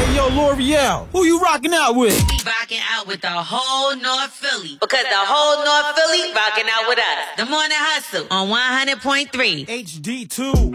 Hey, yo, L'Oreal, who you rocking out with? We rocking out with the whole North Philly. Because the whole North Philly rocking out with us. The Morning Hustle on 100.3. HD2.